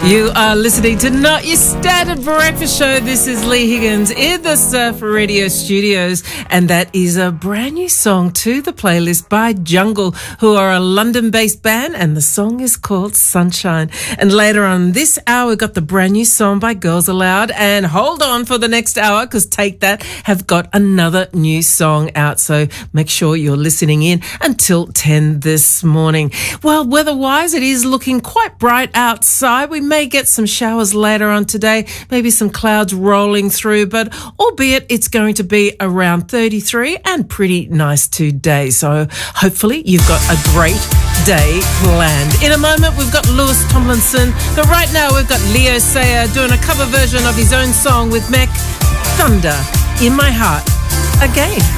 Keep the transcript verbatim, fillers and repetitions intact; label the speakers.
Speaker 1: You are listening to Not Your Standard Breakfast Show. This is Lee Higgins in the Surf Radio Studios, and that is a brand new song to the playlist by Jungle, who are a London-based band, and the song is called Sunshine. And later on this hour, we've got the brand new song by Girls Aloud, and hold on for the next hour, because Take That have got another new song out, so make sure you're listening in until ten this morning. Well, weather-wise, it is looking quite bright outside. We may get some showers later on today, maybe some clouds rolling through, but albeit it's going to be around thirty-three and pretty nice today. So hopefully you've got a great day planned. In a moment, we've got Lewis Tomlinson, but right now we've got Leo Sayer doing a cover version of his own song with Mech, Thunder in My Heart again.